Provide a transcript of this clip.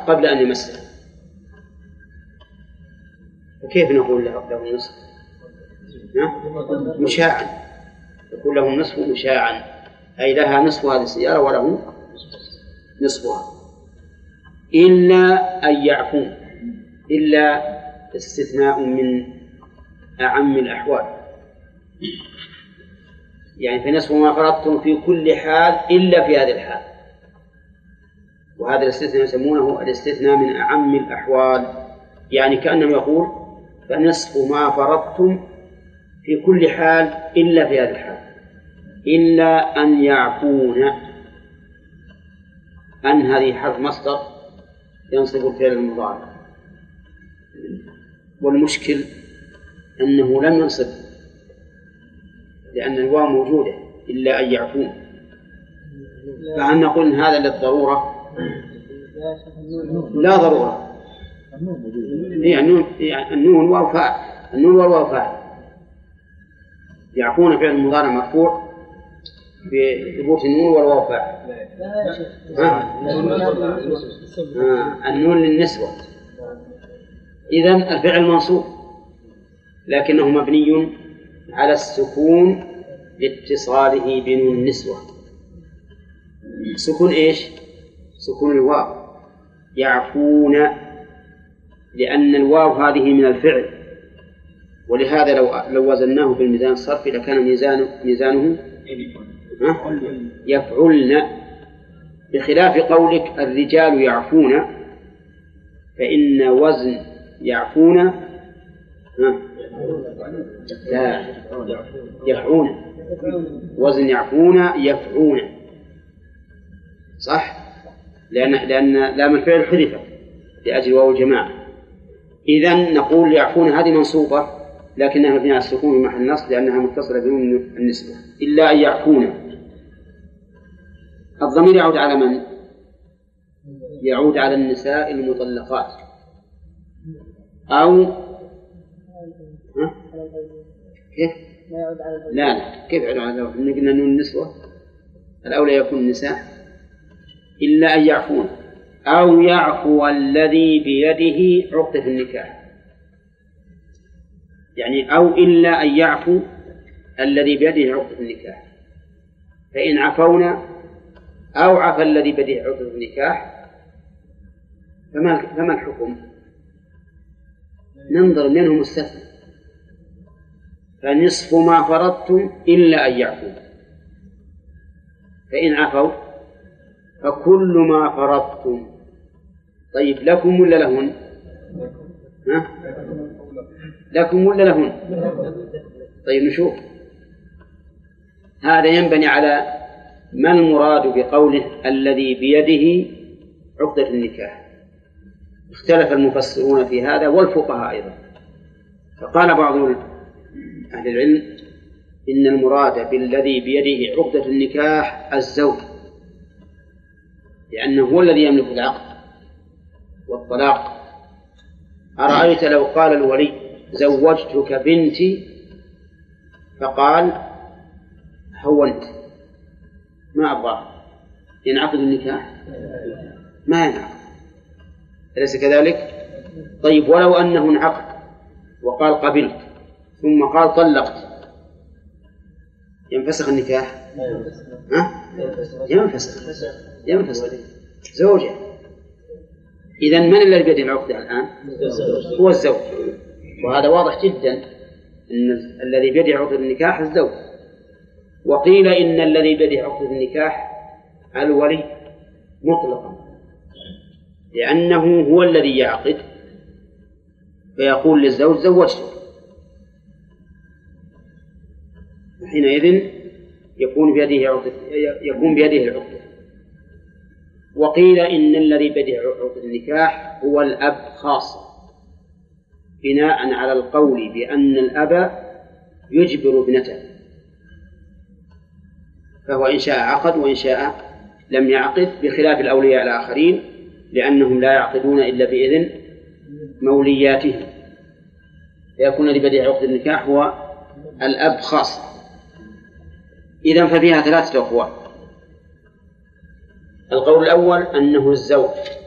قبل أن يمسه، فكيف نقول له النصف؟ مشاعا، يقول له النصف مشاعا، أي لها نصف هذه السيارة وله نصفها، إلا أن يعفون، إلا استثناء من أعم الأحوال، يعني فنصف ما فرضتم في كل حال إلا في هذه الحال، وهذا الاستثناء يسمونه الاستثناء من أعم الأحوال، يعني كأنه يقول فنصف ما فرضتم في كل حال إلا في هذه الحال، إلا أن يعفون. أن هذه حرف مصدر ينصب الفعل المضارع، والمشكل أنه لم ينصب لأن الواو موجودة، إلا أن يعفون، فهل نقول إن هذا للضرورة؟ لا ضرورة، النون واو فاعل، النون والواو فاعل، يعفون فعل مضارع مرفوع بثبوت النون والواو فاعل. النون للنسوة، إذن الفعل منصوب لكنه مبني على السكون لاتصاله بنون النسوة. سكون إيش؟ سكون الواو، يعفون، لأن الواو هذه من الفعل، ولهذا لو وزناه بالميزان الصرفي لكان ميزانه يفعلن، بخلاف قولك الرجال يعفون، فإن وزن يعفون لا يفعون، وزن يعفون يفعون، صح؟ لأن لام الفعل حذفت لأجل واو الجماعة. إذن نقول يعفون هذه منصوبة لكنها مبنية على السكون في محل نصب لأنها متصلة بنون النسبة، إلا أن يعفون. الضمير يعود على من؟ يعود على النساء المطلقات، أو كيف؟ لا كيف يعود على الزوج؟ إن قلنا نون النسوة الأولى يكون النساء، إلا أن يعفون، أو يعفو الذي بيده عقدة النكاح، يعني أو إلا أن يعفو الذي بيده عقدة النكاح، فإن عفونا أو عفى الذي بيده عقدة النكاح فما الحكم؟ ننظر منهم مستثنى، فنصف ما فرضتم إلا أن يعفوا، فإن عفوا فكل ما فرضتم. طيب لكم ولا لهن؟ لكم ولا لهن؟ طيب نشوف، هذا ينبني على ما المراد بقوله الذي بيده عقدة النكاح. اختلف المفسرون في هذا والفقهاء أيضا، فقال بعض أهل العلم إن المراد بالذي بيده عقدة النكاح الزوج، لأنه هو الذي يملك العقد والطلاق. أرأيت لو قال الولي زوجتك بنتي فقال هونت ما أبغاه، ينعقد النكاح؟ ما ينعقد، أليس كذلك؟ طيب ولو أنه انعقد وقال قبلت ثم قال طلقت، ينفسخ النكاح؟ ينفسخ زوجة. إذن من الذي بيده العقدة الآن؟ هو الزوج، وهذا واضح جدا أن الذي بيده عقدة النكاح الزوج. وقيل إن الذي بيده عقدة النكاح الولي مطلقا، لأنه هو الذي يعقد فيقول للزوج زوجته، حينئذ يكون بيده العقدة. وقيل إن الذي بيده عقدة النكاح هو الأب خاصة، بناء على القول بأن الأب يجبر ابنته، فهو إن شاء عقد وإن شاء لم يعقد، بخلاف الأولياء الآخرين لأنهم لا يعقدون إلا بإذن مولياتهم، فيكون الذي بيده عقدة النكاح هو الأب خاصة. إذن ففيها ثلاثة أقوال. القول الأول أنه الزوج